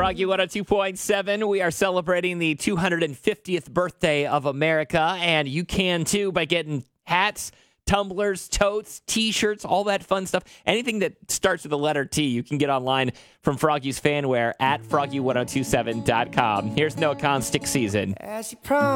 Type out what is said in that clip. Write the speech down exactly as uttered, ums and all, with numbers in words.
Froggy one oh two point seven. We are celebrating the two hundred fiftieth birthday of America, and you can too by getting hats, tumblers, totes, T-shirts, all that fun stuff. Anything that starts with the letter T, you can get online from Froggy's Fanwear at froggy ten twenty-seven dot com. Here's Noah Kahan's Stick Season. As you promised.